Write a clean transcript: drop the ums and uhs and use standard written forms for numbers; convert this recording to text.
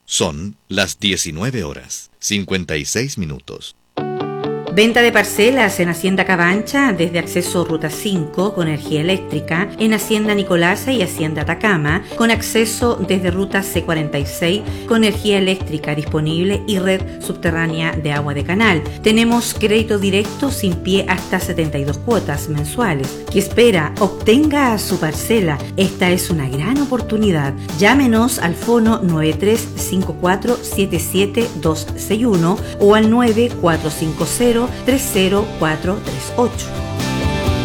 Son las 19:56. Venta de parcelas en Hacienda Cabancha desde acceso Ruta 5 con energía eléctrica, en Hacienda Nicolasa y Hacienda Atacama con acceso desde Ruta C46 con energía eléctrica disponible y red subterránea de agua de canal. Tenemos crédito directo sin pie hasta 72 cuotas mensuales. ¿Qué espera? Obtenga su parcela. Esta es una gran oportunidad. Llámenos al fono 9354-77261 o al 9450-30438.